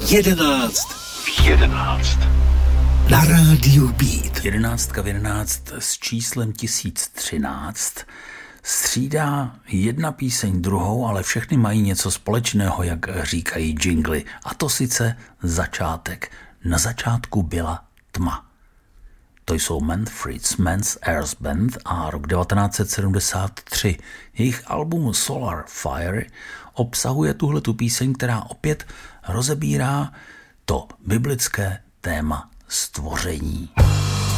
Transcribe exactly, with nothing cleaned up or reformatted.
Jedenáct v jedenáct. Na rádiu Beat. Jedenáctka v jedenáct s číslem tisíc třináct střídá jedna píseň druhou, ale všechny mají něco společného, jak říkají jingly. A to sice začátek. Na začátku byla tma. To jsou Manfred's Man's Airs Band a rok devatenáct set sedmdesát tři. Jejich album Solar Fire obsahuje tuhletu píseň, která opět rozebírá to biblické téma stvoření.